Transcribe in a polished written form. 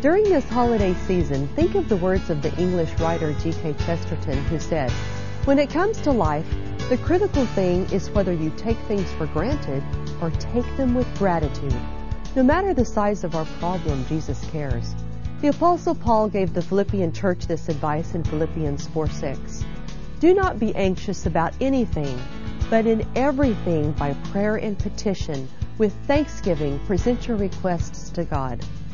During this holiday season, think of the words of the English writer G.K. Chesterton, who said, "When it comes to life, the critical thing is whether you take things for granted or take them with gratitude. No matter the size of our problem, Jesus cares." The Apostle Paul gave the Philippian church this advice in Philippians 4:6. "Do not be anxious about anything, but in everything by prayer and petition, with thanksgiving present your requests to God."